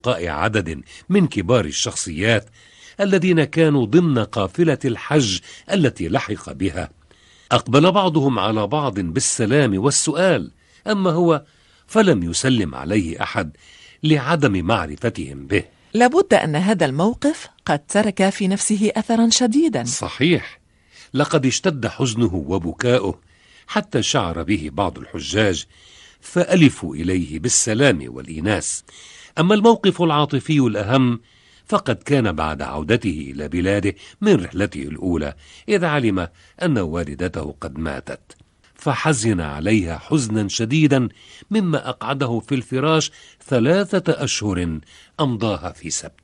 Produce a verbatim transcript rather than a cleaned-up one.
بقاء عدد من كبار الشخصيات الذين كانوا ضمن قافلة الحج التي لحق بها. أقبل بعضهم على بعض بالسلام والسؤال، أما هو فلم يسلم عليه أحد لعدم معرفتهم به. لابد أن هذا الموقف قد ترك في نفسه أثرا شديدا. صحيح، لقد اشتد حزنه وبكاؤه حتى شعر به بعض الحجاج فألفوا إليه بالسلام والإيناس. أما الموقف العاطفي الأهم فقد كان بعد عودته إلى بلاده من رحلته الأولى، إذ علم أن والدته قد ماتت، فحزن عليها حزنا شديدا مما أقعده في الفراش ثلاثة أشهر أمضاها في سبت.